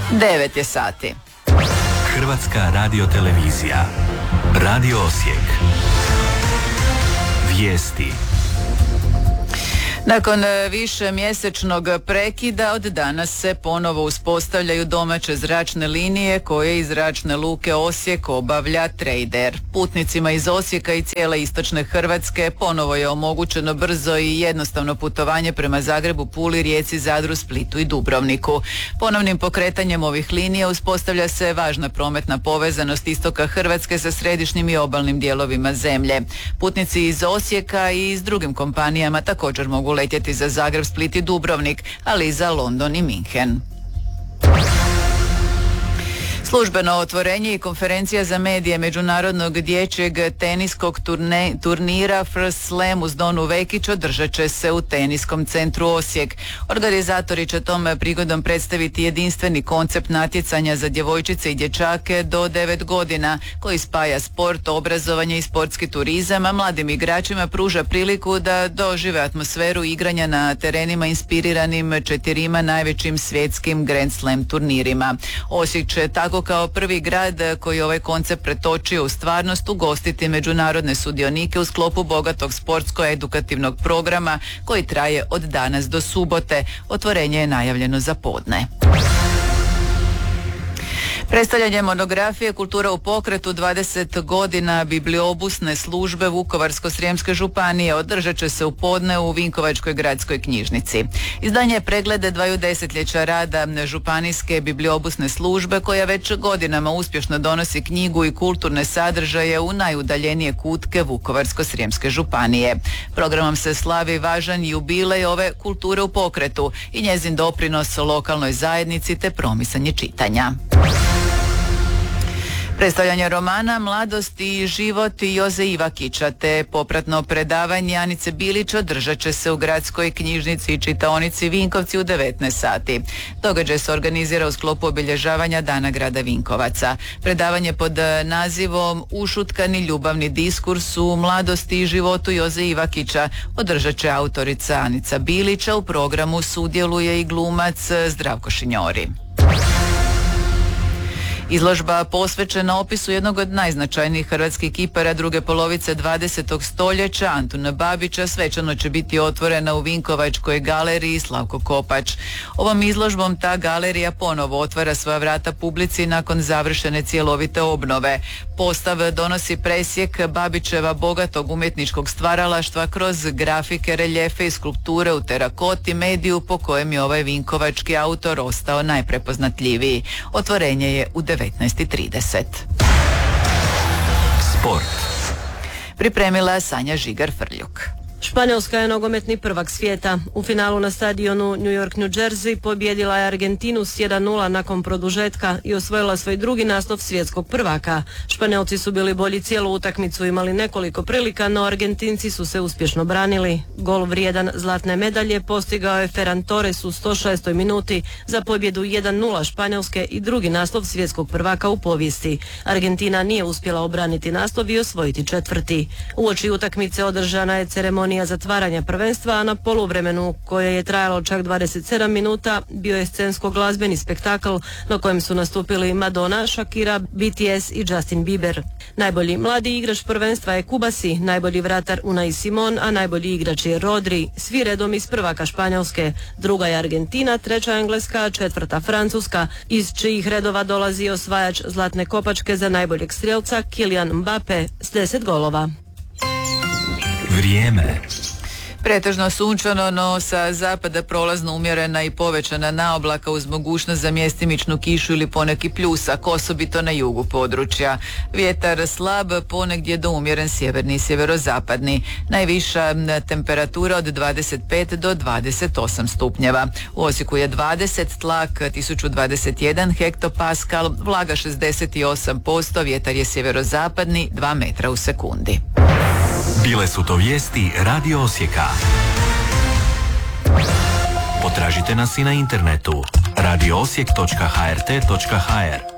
9 je sati. Hrvatska radiotelevizija. Radio Osijek. Vijesti. Nakon višemjesečnog prekida od danas se ponovo uspostavljaju domaće zračne linije koje iz zračne luke Osijek obavlja Trader. Putnicima iz Osijeka i cijele istočne Hrvatske ponovo je omogućeno brzo i jednostavno putovanje prema Zagrebu, Puli, Rijeci, Zadru, Splitu i Dubrovniku. Ponovnim pokretanjem ovih linija uspostavlja se važna prometna povezanost istoka Hrvatske sa središnjim i obalnim dijelovima zemlje. Putnici iz Osijeka i s drugim kompanijama također mogu letjeti za Zagreb, Split i Dubrovnik, ali i za London i Minhen. Službeno otvorenje i konferencija za medije međunarodnog dječjeg teniskog turnira First Slam uz Donu Vekić održat će se u Teniskom centru Osijek. Organizatori će tom prigodom predstaviti jedinstveni koncept natjecanja za djevojčice i dječake do 9 godina koji spaja sport, obrazovanje i sportski turizam, a mladim igračima pruža priliku da dožive atmosferu igranja na terenima inspiriranim 4 najvećim svjetskim Grand Slam turnirima. Osijek će tako kao prvi grad koji ovaj koncept pretočio u stvarnost ugostiti međunarodne sudionike u sklopu bogatog sportsko-edukativnog programa koji traje od danas do subote. Otvorenje je najavljeno za podne. Predstavljanje monografije Kultura u pokretu 20 godina bibliobusne službe Vukovarsko-srijemske županije održat će se u podne u Vinkovačkoj gradskoj knjižnici. Izdanje preglede 2 desetljeća rada županijske bibliobusne službe koja već godinama uspješno donosi knjigu i kulturne sadržaje u najudaljenije kutke Vukovarsko-srijemske županije. Programom se slavi važan jubilej ove Kulture u pokretu i njezin doprinos lokalnoj zajednici te promicanje čitanja. Predstavljanje romana Mladost i život Joze Ivakića te popratno predavanje Anice Bilić održat će se u gradskoj knjižnici i čitaonici Vinkovci u 19 sati. Događaj se organizira u sklopu obilježavanja Dana grada Vinkovaca. Predavanje pod nazivom Ušutkani ljubavni diskurs u mladosti i životu Joze Ivakića održat će autorica Anica Bilić, a u programu sudjeluje i glumac Zdravko Šinjori. Izložba posvećena opisu jednog od najznačajnijih hrvatskih kipara druge polovice 20. stoljeća, Antuna Babića, svečano će biti otvorena u Vinkovačkoj galeriji Slavko Kopač. Ovom izložbom ta galerija ponovo otvara svoja vrata publici nakon završene cjelovite obnove. Postav donosi presjek Babićeva bogatog umjetničkog stvaralaštva kroz grafike, reljefe i skulpture u terakoti, mediju po kojem je ovaj vinkovački autor ostao najprepoznatljiviji. Otvorenje je u 19:30. Sport. Pripremila Sanja Žigar-Frljuk. Španjolska je nogometni prvak svijeta. U finalu na stadionu New York, New Jersey pobjedila je Argentinu s 1:0 nakon produžetka i osvojila svoj drugi naslov svjetskog prvaka. Španjolci su bili bolji cijelu utakmicu, imali nekoliko prilika, no Argentinci su se uspješno branili. Gol vrijedan zlatne medalje postigao je Ferran Torres u 106. minuti za pobjedu 1:0 Španjolske i drugi naslov svjetskog prvaka u povijesti. Argentina nije uspjela obraniti naslov i osvojiti četvrti. Uoči utakmice održana je ceremonija zatvaranja prvenstva, a na poluvremenu koje je trajalo čak 27 minuta bio je scensko-glazbeni spektakl na kojem su nastupili Madonna, Shakira, BTS i Justin Bieber. Najbolji mladi igrač prvenstva je Kubasi, najbolji vratar Unai Simon, a najbolji igrač je Rodri, svi redom iz prvaka Španjolske. Druga je Argentina, treća Engleska, četvrta Francuska, iz čijih redova dolazi osvajač zlatne kopačke za najboljeg strijelca Kylian Mbappe s 10 golova. Vrijeme. Pretežno sunčano, no sa zapada prolazno umjerena i povećana naoblaka uz mogućnost za mjestimičnu kišu ili poneki pljusak, osobito na jugu područja. Vjetar slab, ponegdje do umjeren sjeverni i sjeverozapadni. Najviša temperatura od 25 do 28 stupnjeva. U Osijeku je 20, tlak 1021 hektopaskal, vlaga 68%, vjetar je sjeverozapadni 2 metra u sekundi. Bile su to vijesti Radio Osijeka. Potražite nas i na internetu radioosijek.hrt.hr.